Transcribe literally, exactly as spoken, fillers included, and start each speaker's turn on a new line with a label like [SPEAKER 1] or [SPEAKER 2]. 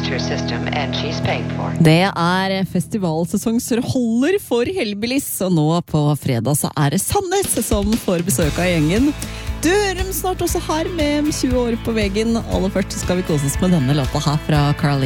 [SPEAKER 1] her system and she's paid for.
[SPEAKER 2] Det er festivalsesongsholder for Hellbillies, og nå på fredag så er det Sandnes som får besøk av gjengen. Du hører dem snart også her med tjue år på veggen. Aller først skal vi kose oss med denne låta her fra Carly.